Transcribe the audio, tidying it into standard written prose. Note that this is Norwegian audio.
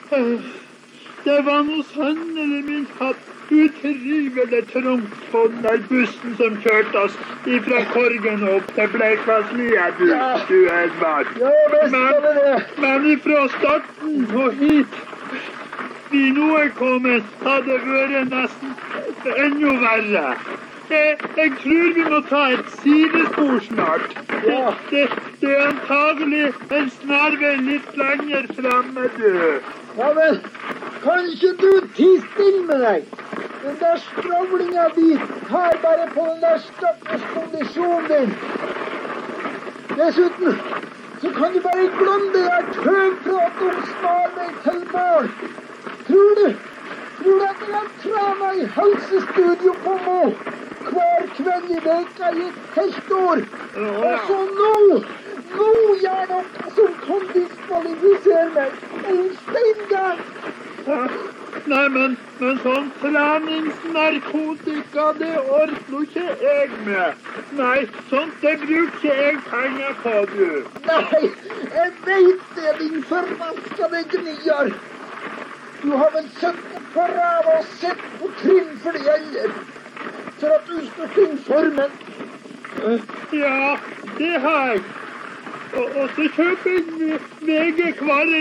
Det var noe sannelig min hatt utrivelig trangt på den der bussen som kjørte oss ifra Korgen opp til Bleikvasslia, du Edvard. Ja, visst var det det. Men ifra starten og hit vi nå er kommet, hadde det vært nesten enda verre. Jeg tror vi må ta et sidespor snart. Ja. Det er antagelig en snarvei litt lenger fremme, du. Ja, men kan ikke du tie stille med deg? Den der skravlinga di tar bare på den der stakkars kondisjonen din. Dessuten så kan du bare glemme det der tøvprat om snarvei til mål. Tror du at jeg har trena i helsestudio på Mo hver kveld i veka i et helt år? Og så nå gjør dere som kan diskvalifisere meg. En steingang. Nei, men sånn treningsnarkotika, det orker ikke jeg med. Nei, sånt det bruker jeg penger på, du. Nei, jeg vet det, din forvaskede gnier. Du har vel sett på ræva og sett på trinn for det gjelder. For at du skal finne formen. Ja, det har jeg. Og så kjøper jeg VG hver